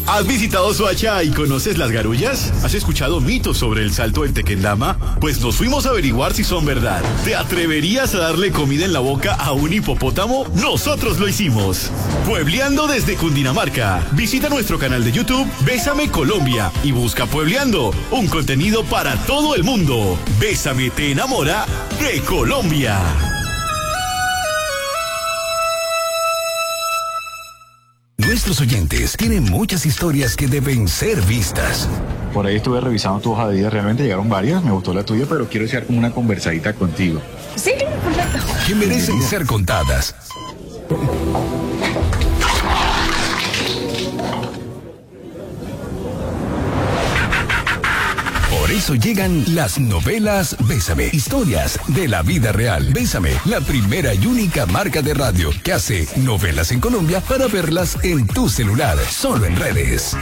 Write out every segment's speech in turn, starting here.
¿Has visitado Soacha y conoces las garullas? ¿Has escuchado mitos sobre el salto del Tequendama? Pues nos fuimos a averiguar si son verdad. ¿Te atreverías a darle comida en la boca a un hipopótamo? Nosotros lo hicimos. Puebleando desde Cundinamarca. Visita nuestro canal de YouTube Bésame Colombia y busca Puebleando, un contenido para todo el mundo. Bésame te enamora de Colombia. Nuestros oyentes tienen muchas historias que deben ser vistas. Por ahí estuve revisando tu hoja de vida, realmente llegaron varias, me gustó la tuya, pero quiero hacer como una conversadita contigo. Sí, perfecto. Que merecen ser contadas. Por eso llegan las novelas Bésame, historias de la vida real. Bésame, la primera y única marca de radio que hace novelas en Colombia para verlas en tu celular, solo en redes.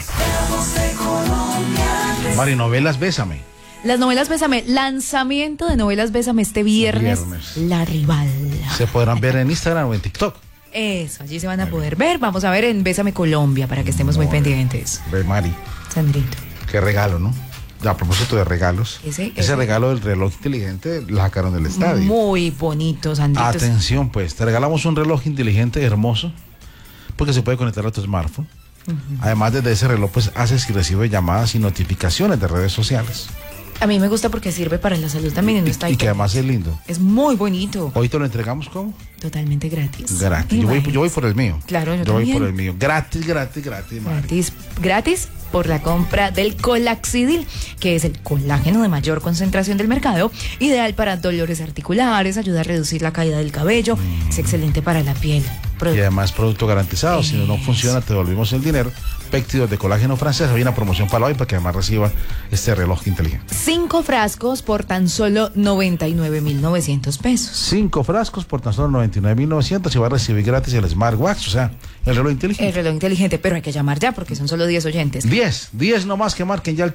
Mari, novelas Bésame. Las novelas Bésame, lanzamiento de novelas Bésame este viernes. La Rival. Se podrán ver en Instagram o en TikTok. Eso, allí se van a poder ver. Vamos a ver en Bésame Colombia para que estemos muy pendientes. Ve, Mari. Sandrito. Qué regalo, ¿no? A propósito de regalos, ese regalo del reloj inteligente lo sacaron del estadio. Muy bonito, Sandrito. Atención, pues, te regalamos un reloj inteligente hermoso, porque se puede conectar a tu smartphone. Además, desde ese reloj, pues, haces y recibes llamadas y notificaciones de redes sociales. A mí me gusta porque sirve para la salud también. Y que además es lindo. Es muy bonito. Hoy te lo entregamos, ¿cómo? Totalmente gratis. Gratis. Yo voy por el mío. Claro, yo voy también. por el mío. Gratis, Mari. Gratis por la compra del Colaxidil, que es el colágeno de mayor concentración del mercado, ideal para dolores articulares, ayuda a reducir la caída del cabello, es excelente para la piel. Y además producto garantizado, si no funciona te devolvemos el dinero. Péptidos de colágeno francés, hay una promoción para hoy para que además reciba este reloj inteligente. 5 frascos por tan solo 99,900 pesos. 5 frascos por tan solo 99,900 y va a recibir gratis el smartwatch, o sea, el reloj inteligente. El reloj inteligente, pero hay que llamar ya porque son solo 10 oyentes. 10 nomás que marquen ya el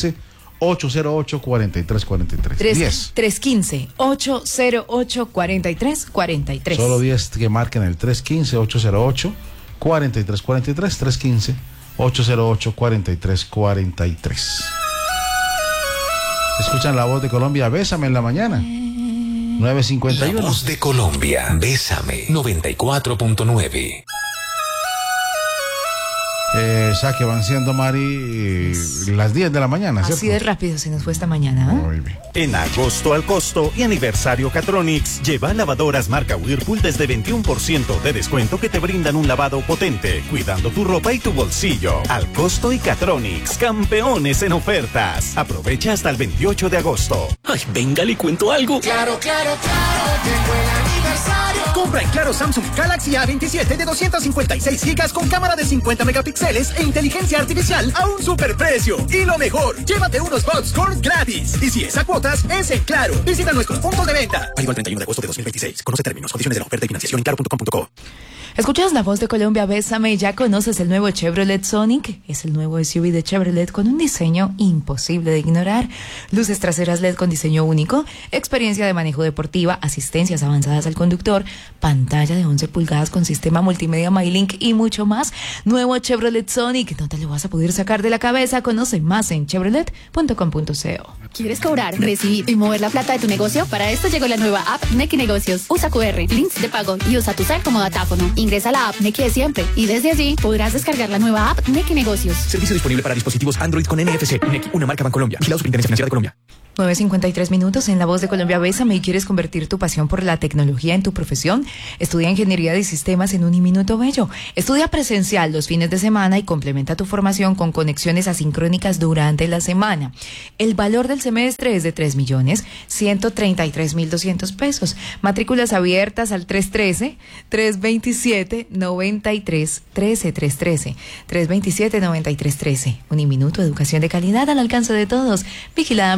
315-808-4343. 315-808-4343. Solo 10 que marquen el 315-808-4343. 315-808-4343. Escuchan la voz de Colombia, Bésame en la mañana. 9:51. La voz de Colombia, Bésame, 94.9. Que van siendo, Mari, las 10 de la mañana, ¿cierto? Así de rápido se nos fue esta mañana. Muy bien. En agosto al costo y aniversario Catronics, lleva lavadoras marca Whirlpool desde 21% de descuento que te brindan un lavado potente, cuidando tu ropa y tu bolsillo. Al costo y Catronics, campeones en ofertas. Aprovecha hasta el 28 de agosto. Ay, venga, le cuento algo. Claro, llegó el aniversario. Compra en Claro Samsung Galaxy A27 de 256 gigas con cámara de 50 megapíxeles e inteligencia artificial a un superprecio. Y lo mejor, llévate unos box Cord gratis. Y si es a cuotas, es en Claro. Visita nuestros puntos de venta. Válido al 31 de agosto de 2026. Conoce términos, condiciones de la oferta y financiación en claro.com.co. Escuchas la voz de Colombia, Bésame. ¿Ya conoces el nuevo Chevrolet Sonic? Es el nuevo SUV de Chevrolet con un diseño imposible de ignorar. Luces traseras LED con diseño único, experiencia de manejo deportiva, asistencias avanzadas al conductor, pantalla de 11 pulgadas con sistema multimedia MyLink y mucho más. Nuevo Chevrolet Sonic, no te lo vas a poder sacar de la cabeza. Conoce más en chevrolet.com.co. ¿Quieres cobrar, recibir y mover la plata de tu negocio? Para esto llegó la nueva app Nequi Negocios. Usa QR, links de pago y usa tu cel como datáfono. Ingresa a la app Nequi de siempre y desde allí podrás descargar la nueva app Nequi Negocios. Servicio disponible para dispositivos Android con NFC. Nequi, una marca Bancolombia. Vigilado Superintendencia Financiera de Colombia. 9:53 en la voz de Colombia, Bésame. ¿Y quieres convertir tu pasión por la tecnología en tu profesión? Estudia Ingeniería de Sistemas en Uniminuto Bello. Estudia presencial los fines de semana y complementa tu formación con conexiones asincrónicas durante la semana. El valor del semestre es de 3.133.200 pesos. Matrículas abiertas al 313-327-9313. 327-9313. Uniminuto, educación de calidad al alcance de todos. Vigilada Mineducación.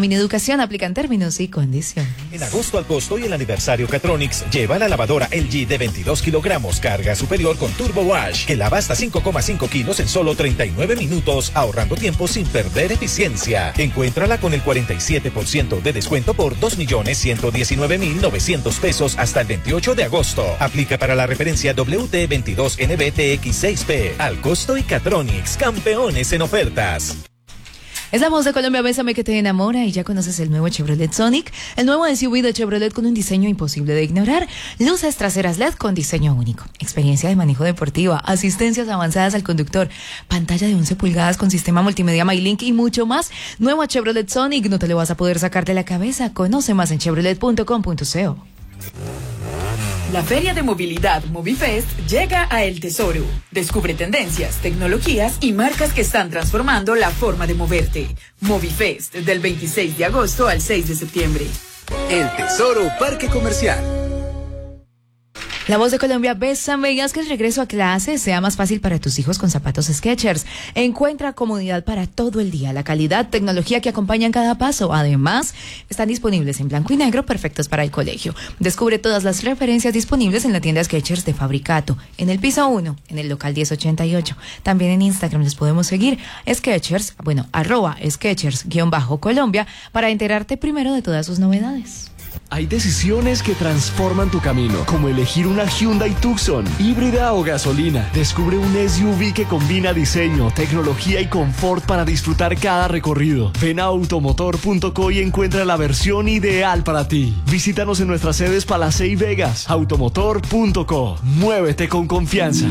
instalación. Aplican términos y condiciones. En agosto al costo y el aniversario Catronics, lleva la lavadora LG de 22 kilogramos, carga superior con Turbo Wash, que lava hasta 5,5 kilos en solo 39 minutos, ahorrando tiempo sin perder eficiencia. Encuéntrala con el 47% de descuento por 2.119.900 pesos hasta el 28 de agosto. Aplica para la referencia WT22NBTX6P. Al costo y Catronics, campeones en ofertas. Es la voz de Colombia, Bésame, que te enamora, y ya conoces el nuevo Chevrolet Sonic, el nuevo SUV de Chevrolet con un diseño imposible de ignorar, luces traseras LED con diseño único, experiencia de manejo deportiva, asistencias avanzadas al conductor, pantalla de 11 pulgadas con sistema multimedia MyLink y mucho más. Nuevo Chevrolet Sonic, no te lo vas a poder sacar de la cabeza. Conoce más en chevrolet.com.co. La Feria de Movilidad Movifest llega a El Tesoro. Descubre tendencias, tecnologías y marcas que están transformando la forma de moverte. Movifest, del 26 de agosto al 6 de septiembre. El Tesoro Parque Comercial. La voz de Colombia, Bésame, y haz que el regreso a clase sea más fácil para tus hijos con zapatos Skechers. Encuentra comodidad para todo el día, la calidad, tecnología que acompañan cada paso. Además, están disponibles en blanco y negro, perfectos para el colegio. Descubre todas las referencias disponibles en la tienda Skechers de Fabricato, en el piso 1, en el local 1088. También en Instagram les podemos seguir, Skechers, @Skechers_Colombia, para enterarte primero de todas sus novedades. Hay decisiones que transforman tu camino, como elegir una Hyundai Tucson, híbrida o gasolina. Descubre un SUV que combina diseño, tecnología y confort para disfrutar cada recorrido. Ven a automotor.co y encuentra la versión ideal para ti. Visítanos en nuestras sedes Palacé y Vegas. Automotor.co. Muévete con confianza.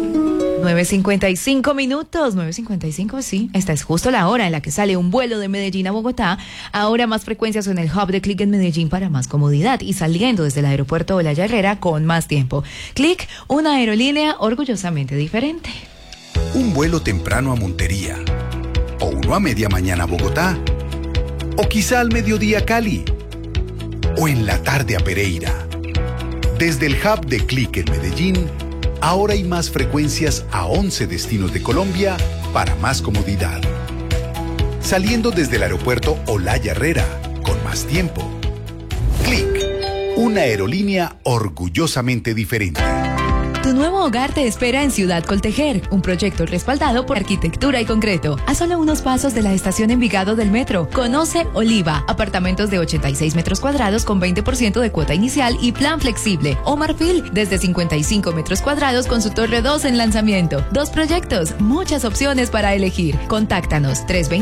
9:55 minutos, 9:55, sí. Esta es justo la hora en la que sale un vuelo de Medellín a Bogotá. Ahora más frecuencias en el hub de Click en Medellín para más comodidad y saliendo desde el aeropuerto Olaya Herrera con más tiempo. Click, una aerolínea orgullosamente diferente. Un vuelo temprano a Montería, o uno a media mañana a Bogotá, o quizá al mediodía a Cali, o en la tarde a Pereira. Desde el hub de Click en Medellín, ahora hay más frecuencias a 11 destinos de Colombia para más comodidad. Saliendo desde el aeropuerto Olaya Herrera, con más tiempo. Click, una aerolínea orgullosamente diferente. Tu nuevo hogar te espera en Ciudad Coltejer, un proyecto respaldado por Arquitectura y Concreto. A solo unos pasos de la estación Envigado del metro. Conoce Oliva, apartamentos de 86 metros cuadrados con 20% de cuota inicial y plan flexible. O Marfil, desde 55 metros cuadrados con su torre 2 en lanzamiento. 2 proyectos, muchas opciones para elegir. Contáctanos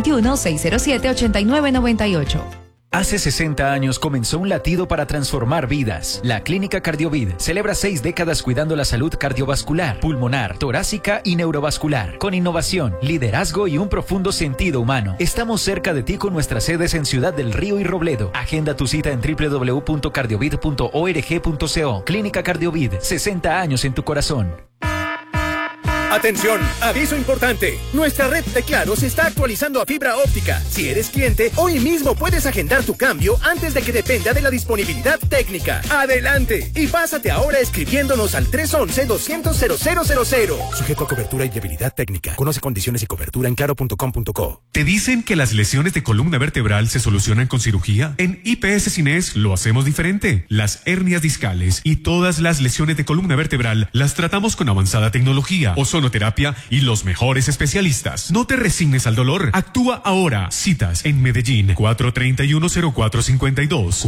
321-607-8998. Hace 60 años comenzó un latido para transformar vidas. La Clínica Cardiovid celebra 6 décadas cuidando la salud cardiovascular, pulmonar, torácica y neurovascular. Con innovación, liderazgo y un profundo sentido humano. Estamos cerca de ti con nuestras sedes en Ciudad del Río y Robledo. Agenda tu cita en www.cardiovid.org.co. Clínica Cardiovid, 60 años en tu corazón. Atención, aviso importante. Nuestra red de Claro se está actualizando a fibra óptica. Si eres cliente, hoy mismo puedes agendar tu cambio antes de que dependa de la disponibilidad técnica. Adelante y pásate ahora escribiéndonos al 311-200-0000. Sujeto a cobertura y viabilidad técnica. Conoce condiciones y cobertura en claro.com.co. ¿Te dicen que las lesiones de columna vertebral se solucionan con cirugía? En IPS Cines lo hacemos diferente. Las hernias discales y todas las lesiones de columna vertebral las tratamos con avanzada tecnología, ozonoterapia y los mejores especialistas. No te resignes al dolor. Actúa ahora. Citas en Medellín, 431-0452.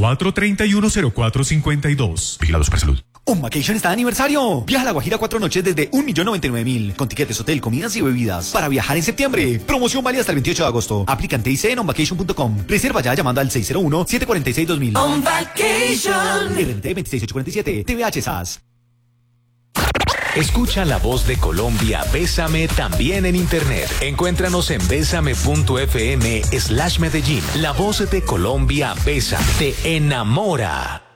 431-0452. Vigilados para salud. Un Vacation está de aniversario. Viaja a La Guajira 4 noches desde 1.099.000 con tiquetes, hotel, comidas y bebidas para viajar en septiembre. Promoción válida hasta el 28 de agosto. Aplican TIC en onvacation.com. Reserva ya llamando al 601-746-2000. On Vacation. RNT 26847. TVH SAS. Escucha la voz de Colombia, Bésame, también en internet. Encuéntranos en bésame.fm/Medellín. La voz de Colombia, Bésame, te enamora.